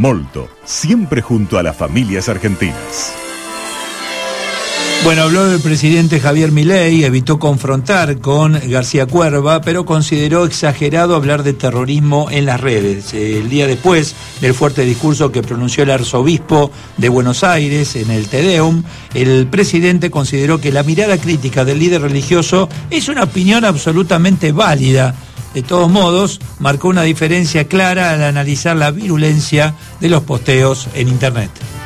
Molto, siempre junto a las familias argentinas. Bueno, habló el presidente Javier Milei, evitó confrontar con García Cuerva, pero consideró exagerado hablar de terrorismo en las redes. El día después del fuerte discurso que pronunció el arzobispo de Buenos Aires en el Te Deum, el presidente consideró que la mirada crítica del líder religioso es una opinión absolutamente válida. De todos modos, marcó una diferencia clara al analizar la virulencia de los posteos en Internet.